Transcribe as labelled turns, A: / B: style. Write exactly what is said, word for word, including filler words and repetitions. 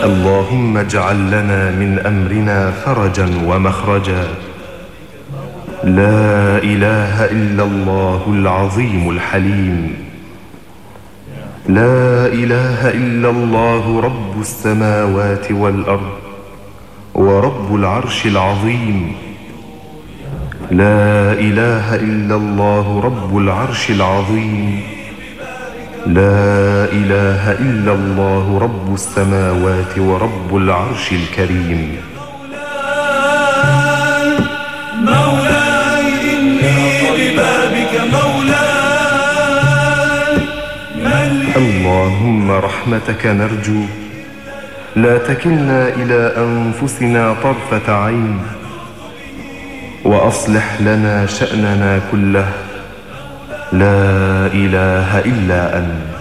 A: اللهم اجعل لنا من أمرنا فرجا ومخرجا. لا إله إلا الله العظيم الحليم. لا إله إلا الله رب السماوات والأرض ورب العرش العظيم. لا إله إلا الله رب العرش العظيم. لا إله إلا الله رب السماوات ورب العرش الكريم.
B: مولاي إني ببابك مولاي.
A: اللهم رحمتك نرجو، لا تكلنا إلى أنفسنا طرفة عين، وأصلح لنا شأننا كله. لا إله إلا أنت.